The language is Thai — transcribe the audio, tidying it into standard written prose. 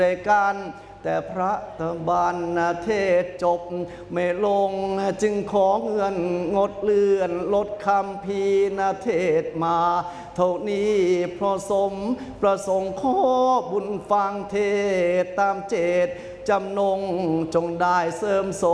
ด้วยกันแต่พระตบานเทศจบไม่ลงจึงขอเงื่อนงดเลื่อนลดคำพีเทศมาเท่านี้เพราะสมประสงค์ขอบุญฟังเทศตามเจตจำนงจงได้เสริมส